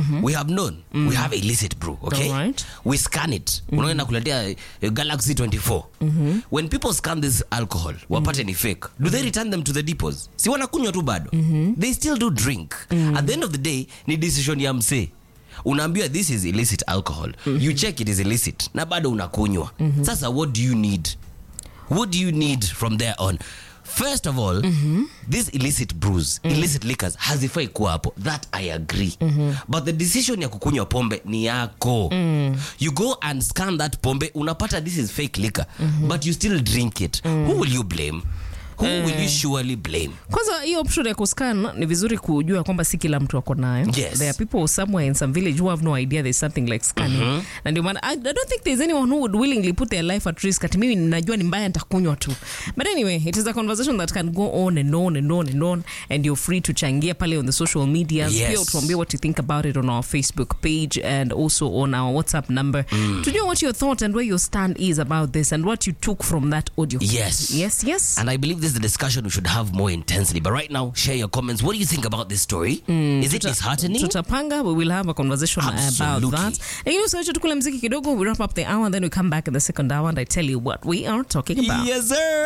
we have known we have illicit brew, okay? Alright. We scan it. Unaona kuletea Galaxy 24. When people scan this alcohol, wapate ni fake. Do they return them to the depots? Si wanakunywa tu bado. They still do drink. At the end of the day, ni decision ya mse. Unaambiwa this is illicit alcohol. You check it is illicit. Na bado unakunywa. Sasa what do you need? What do you need from there on? First of all, these illicit brews, illicit liquors, hazifai kuwa hapo. That I agree. But the decision ya kukunywa pombe ni yako. You go and scan that pombe, unapata this is fake liquor, but you still drink it. Who will you blame? Who will you surely blame? Kwanza hiyo option ya kuscan ni vizuri kujua kwamba si kila mtu ako nayo. Yes. There are people somewhere in some village who have no idea there's something like scanning. Na ndio maana I don't think there's anyone who would willingly put their life at risk. Ati mimi ninajua ni mbaya nitakunywa tu. But anyway, it is a conversation that can go on and on and on and on, and you're free to changia pale on the social media. Yes. Pia utuambie what you think about it on our Facebook page and also on our WhatsApp number. To know what your thought and where your stand is about this and what you took from that audio. Yes. Yes. And I believe this is the discussion we should have more intensely. But right now, share your comments. What do you think about this story? Is it disheartening? Tutapanga, we will have a conversation Absolutely. about that. Lakini usiache tukule mziki kidogo, we wrap up the hour, then we come back in the second hour and I tell you what we are talking about. Yes, sir.